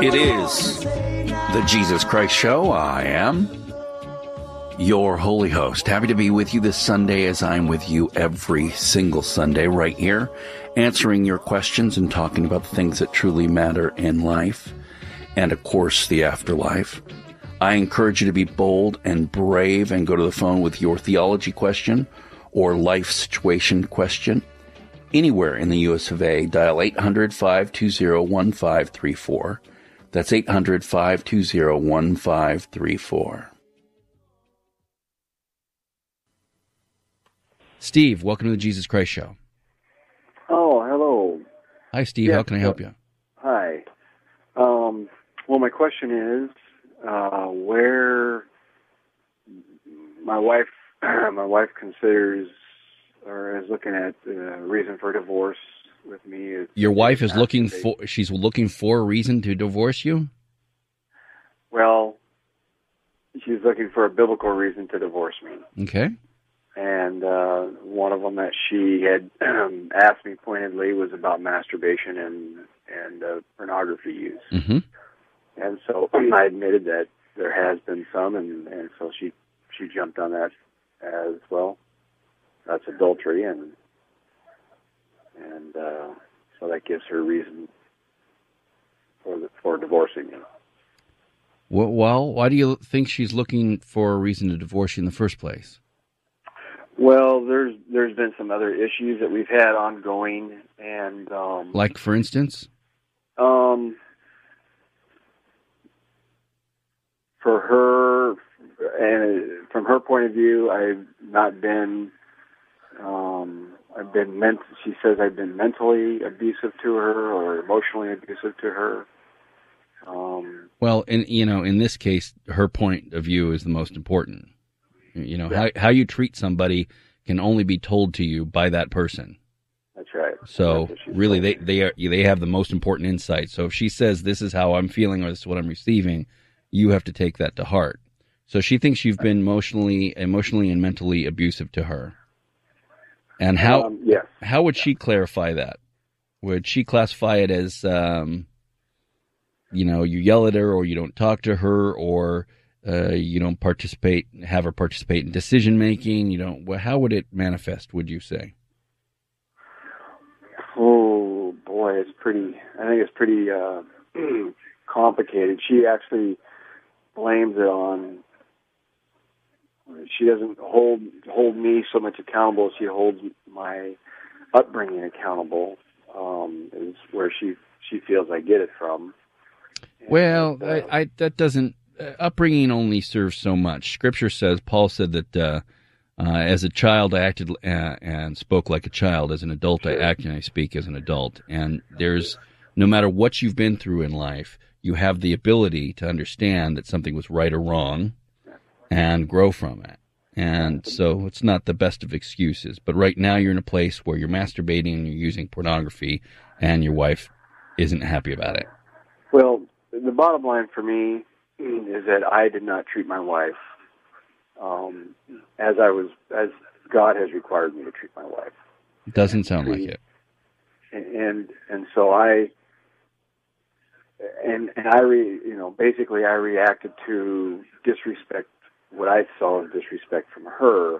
It is the Jesus Christ Show. I am your holy host. Happy to be with you this Sunday as I'm with you every single Sunday right here, answering your questions and talking about the things that truly matter in life and, of course, the afterlife. I encourage you to be bold and brave and go to the phone with your theology question or life situation question. Anywhere in the U.S. of A, dial 800-520-1534. That's 800-520-1534. Steve, welcome to the Jesus Christ Show. Oh, hello. Hi, Steve. Yes, how can I help you? Hi. Well, my question is, where my wife considers or is looking at reason for divorce with me. Your wife is looking for a reason to divorce you? Well, she's looking for a biblical reason to divorce me. Okay. And one of them that she had asked me pointedly was about masturbation and pornography use. Mm-hmm. And so I admitted that there has been some, and so she jumped on that as well. That's adultery, and so that gives her reason for divorcing me. Well, why do you think she's looking for a reason to divorce you in the first place? Well, there's been some other issues that we've had ongoing, and like, for instance, for her, and from her point of view, I've not been. She says I've been mentally abusive to her or emotionally abusive to her. Well, in this case, her point of view is the most important. Yeah. How you treat somebody can only be told to you by that person. That's right. So That's really, they have the most important insight. So if she says this is how I'm feeling or this is what I'm receiving, you have to take that to heart. So she thinks you've been emotionally and mentally abusive to her. And how yes. How would she clarify that? Would she classify it as you yell at her, or you don't talk to her, or you don't have her participate in decision making? How would it manifest, would you say? Oh boy, I think it's pretty complicated. She actually blames it on. She doesn't hold me so much accountable as she holds my upbringing accountable. Is where she feels I get it from. Well, that doesn't. Upbringing only serves so much. Scripture says, Paul said that as a child I acted and spoke like a child. As an adult I act and I speak as an adult. And no matter what you've been through in life, you have the ability to understand that something was right or wrong and grow from it. And so it's not the best of excuses. But right now you're in a place where you're masturbating and you're using pornography, and your wife isn't happy about it. Well, the bottom line for me is that I did not treat my wife as God has required me to treat my wife. It doesn't sound like it. And so basically I reacted to disrespect, what I saw as disrespect from her,